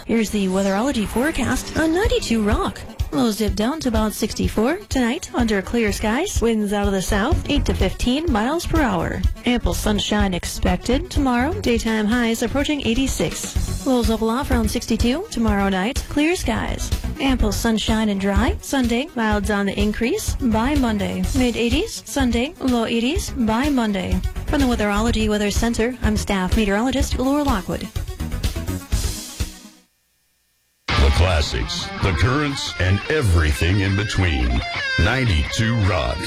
Here's the weatherology forecast on 92 Rock. Lows dip down to about 64 tonight under clear skies. Winds out of the south 8 to 15 miles per hour. Ample sunshine expected tomorrow. Daytime highs approaching 86. Lows level off around 62 tomorrow night. Clear skies. Ample sunshine and dry. Sunday, clouds on the increase by Monday. Mid-80s. Sunday, low 80s by Monday. From the Weatherology Weather Center, I'm staff meteorologist Laura Lockwood. The classics, the currents, and everything in between. 92 Rock.